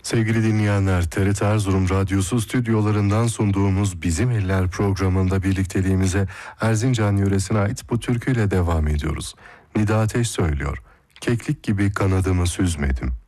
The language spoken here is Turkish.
Sevgili dinleyenler, TRT Erzurum Radyosu stüdyolarından sunduğumuz Bizim Eller programında birlikteliğimize Erzincan yöresine ait bu türküyle devam ediyoruz. Nida Ateş söylüyor. Keklik gibi kanadımı süzmedim.